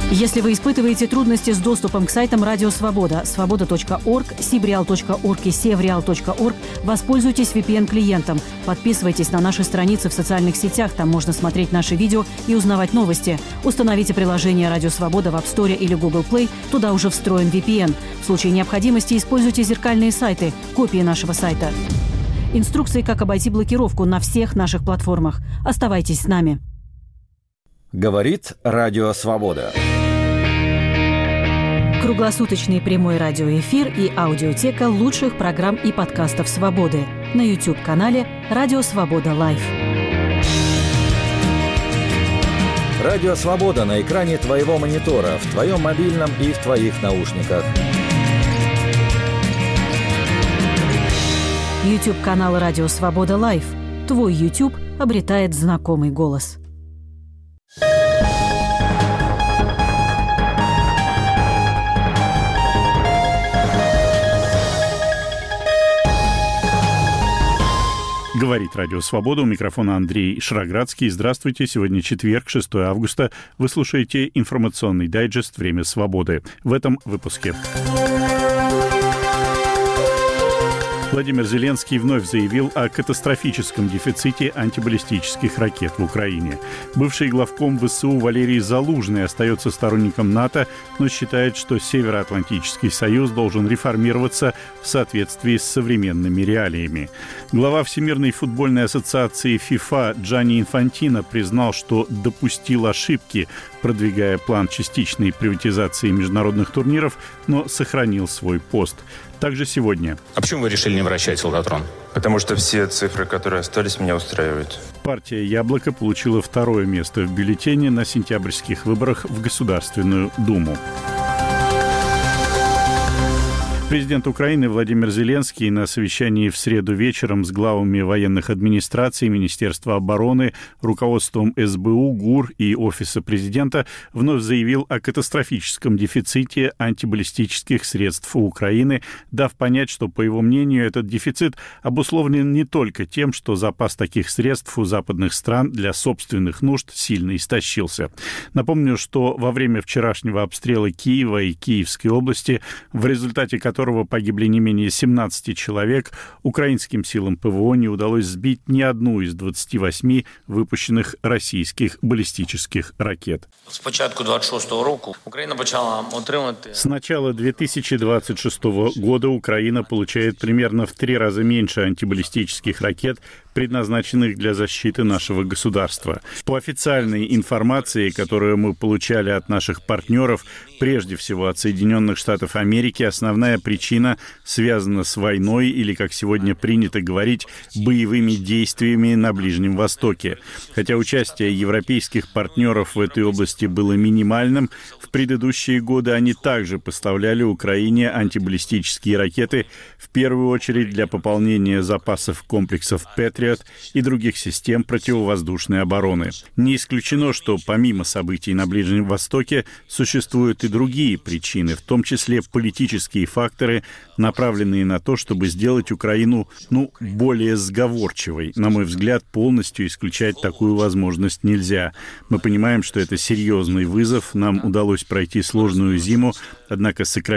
Если вы испытываете трудности с доступом к сайтам Радио Свобода, свобода.орг, sibreal.org и sevreal.org, воспользуйтесь VPN-клиентом. Подписывайтесь на наши страницы в социальных сетях, там можно смотреть наши видео и узнавать новости. Установите приложение Радио Свобода в App Store или Google Play, туда уже встроен VPN. В случае необходимости используйте зеркальные сайты, копии нашего сайта. Инструкции, как обойти блокировку на всех наших платформах. Оставайтесь с нами. Говорит Радио Свобода. Круглосуточный прямой радиоэфир и аудиотека лучших программ и подкастов «Свободы» на YouTube-канале «Радио Свобода Лайв». Радио Свобода на экране твоего монитора, в твоем мобильном и в твоих наушниках. YouTube-канал «Радио Свобода Лайв». Твой YouTube обретает знакомый голос. Говорит Радио Свобода. У микрофона Андрей Шраградский. Здравствуйте. Сегодня четверг, 6 августа. Вы слушаете информационный дайджест «Время свободы». В этом выпуске. Владимир Зеленский вновь заявил о катастрофическом дефиците антибаллистических ракет в Украине. Бывший главком ВСУ Валерий Залужный остается сторонником НАТО, но считает, что Североатлантический союз должен реформироваться в соответствии с современными реалиями. Глава Всемирной футбольной ассоциации ФИФА Джанни Инфантино признал, что допустил ошибки, продвигая план частичной приватизации международных турниров, но сохранил свой пост. Также сегодня. А почему вы решили не вращать «Солдатрон»? Потому что все цифры, которые остались, меня устраивают. Партия «Яблоко» получила второе место в бюллетене на сентябрьских выборах в Государственную Думу. Президент Украины Владимир Зеленский на совещании в среду вечером с главами военных администраций, Министерства обороны, руководством СБУ, ГУР и Офиса президента вновь заявил о катастрофическом дефиците антибаллистических средств у Украины, дав понять, что, по его мнению, этот дефицит обусловлен не только тем, что запас таких средств у западных стран для собственных нужд сильно истощился. Напомню, что во время вчерашнего обстрела Киева и Киевской области, в результате которого погибли не менее 17 человек, украинским силам ПВО не удалось сбить ни одну из 28 выпущенных российских баллистических ракет. С начала 2026 года Украина получает примерно в 3 раза меньше антибаллистических ракет, предназначенных для защиты нашего государства. По официальной информации, которую мы получали от наших партнеров, прежде всего от Соединенных Штатов Америки, основная причина связана с войной или, как сегодня принято говорить, боевыми действиями на Ближнем Востоке. Хотя участие европейских партнеров в этой области было минимальным, в предыдущие годы они также поставляли Украине антибаллистические ракеты, в первую очередь для пополнения запасов комплексов «Патриот» и других систем противовоздушной обороны. Не исключено, что помимо событий на Ближнем Востоке существуют и другие причины, в том числе политические факторы, направленные на то, чтобы сделать Украину, более сговорчивой. На мой взгляд, полностью исключать такую возможность нельзя. Мы понимаем, что это серьезный вызов. Нам удалось пройти сложную зиму, однако сократить